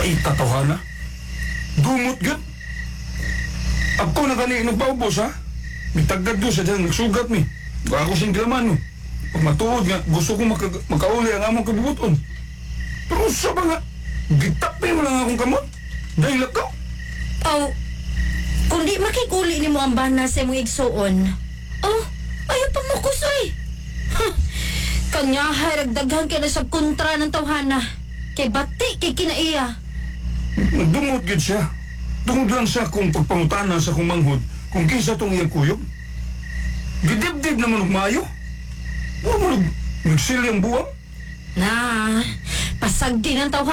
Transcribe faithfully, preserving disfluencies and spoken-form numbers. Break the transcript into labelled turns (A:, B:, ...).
A: Paita tawhana. Dumot gud. Ako na kani nagpaubos ha. Mitagad do sa dyan, nagsugat mi. Baka ako singlaman no. Pag matuod nga, gusto ko maka, makauli ang among kabubuton. Pero sa ba nga, gitapin mo lang akong kamot. Dahil lakaw.
B: Aw, kung di makikuli ni mo ang bana sa mong igsuon. Oh, ayaw pa mo kusoy. Ha, kanyahay, ragdaghan ka na sa kontra ng tawhana. Kay bati, kay kinaiya.
A: Nagdumot gid siya. Tungod lang siya kung pagpangutanan sa kong manghod kung kinsa tong iyang kuyog. Gidibdib naman og maayo. Wala mo nag- nagsilyang buwang.
B: Na, pasagdi ng tawhana.